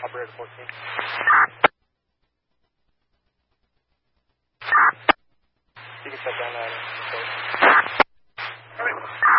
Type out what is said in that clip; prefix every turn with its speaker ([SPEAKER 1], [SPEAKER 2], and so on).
[SPEAKER 1] Operator 14. You can shut down that. Okay.